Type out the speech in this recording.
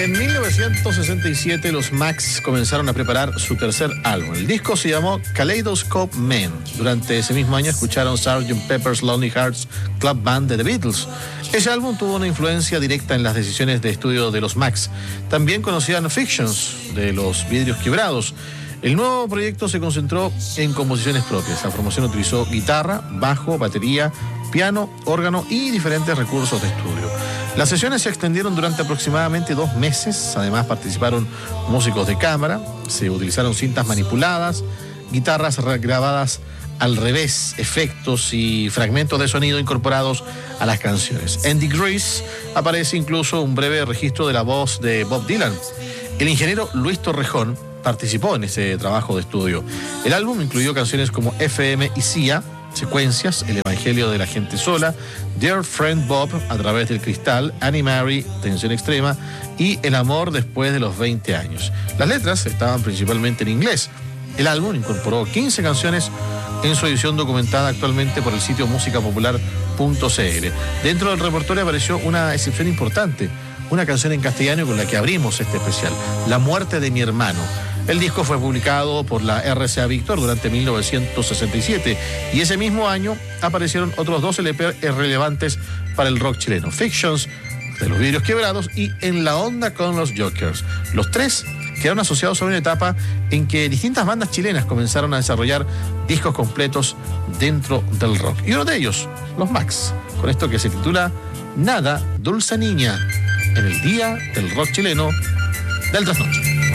En 1967 los Max comenzaron a preparar su tercer álbum. El disco se llamó Kaleidoscope Man. Durante ese mismo año escucharon Sgt. Pepper's Lonely Hearts Club Band de The Beatles. Ese álbum tuvo una influencia directa en las decisiones de estudio de los Max. También conocían Fictions, de Los Vidrios Quebrados. El nuevo proyecto se concentró en composiciones propias. La formación utilizó guitarra, bajo, batería, piano, órgano y diferentes recursos de estudio. Las sesiones se extendieron durante aproximadamente 2 meses. Además participaron músicos de cámara, se utilizaron cintas manipuladas, guitarras grabadas al revés, efectos y fragmentos de sonido incorporados a las canciones. En Degrees aparece incluso un breve registro de la voz de Bob Dylan. El ingeniero Luis Torrejón participó en ese trabajo de estudio. El álbum incluyó canciones como FM y Sia, Secuencias, El Evangelio de la Gente Sola, Dear Friend Bob, A Través del Cristal, Annie Mary, Tensión Extrema y El Amor Después de los 20 años. Las letras estaban principalmente en inglés. El álbum incorporó 15 canciones en su edición documentada actualmente por el sitio musicapopular.cl. Dentro del repertorio apareció una excepción importante, una canción en castellano con la que abrimos este especial, La Muerte de mi Hermano. El disco fue publicado por la RCA Víctor durante 1967 y ese mismo año aparecieron otros 2 LP relevantes para el rock chileno: Fictions, de Los Vidrios Quebrados, y En la Onda con los Jokers. Los 3 quedaron asociados a una etapa en que distintas bandas chilenas comenzaron a desarrollar discos completos dentro del rock. Y uno de ellos, los Max, con esto que se titula Nada, Dulce Niña, en el Día del Rock Chileno del Trasnoche.